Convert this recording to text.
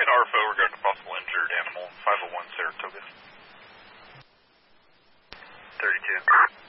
And RFO regarding a possible injured animal, 501 Saratoga. 32.